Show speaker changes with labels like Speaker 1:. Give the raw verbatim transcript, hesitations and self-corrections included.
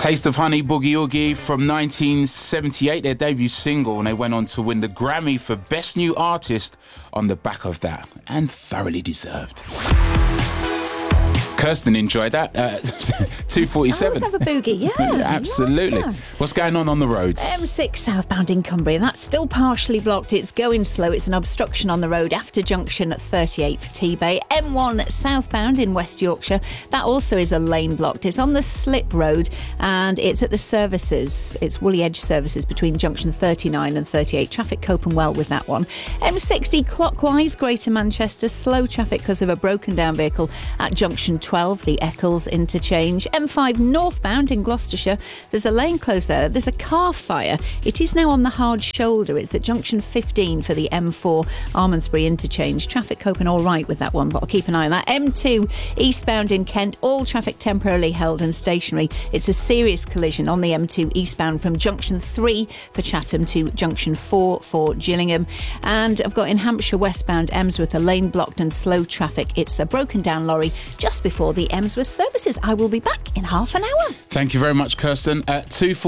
Speaker 1: Taste of Honey, Boogie Oogie from nineteen seventy-eight, their debut single, and they went on to win the Grammy for Best New Artist on the back of that, and thoroughly deserved. Kirsten enjoyed that. Uh, two forty-seven.
Speaker 2: I always have a boogie, yeah.
Speaker 1: Absolutely.
Speaker 2: Yeah.
Speaker 1: What's going on on the roads?
Speaker 2: M six southbound in Cumbria, that's still partially blocked. It's going slow. It's an obstruction on the road after junction at thirty-eight for T-Bay. M one southbound in West Yorkshire, that also is a lane blocked. It's on the Slip Road and it's at the services. It's Woolly Edge services between junction thirty-nine and thirty-eight. Traffic cope and well with that one. M sixty clockwise, Greater Manchester, slow traffic because of a broken down vehicle at junction twelve, the Eccles interchange. M five northbound in Gloucestershire, there's a lane closed there. There's a car fire. It is now on the hard shoulder. It's at junction fifteen for the M four Almondsbury interchange. Traffic coping all right with that one, but I'll keep an eye on that. M two eastbound in Kent, all traffic temporarily held and stationary. It's a serious collision on the M two eastbound from junction three for Chatham to junction four for Gillingham. And I've got in Hampshire westbound Emsworth, a lane blocked and slow traffic. It's a broken down lorry just before the Emsworth services. I will be back in half an hour.
Speaker 1: Thank you very much, Kirsten. At two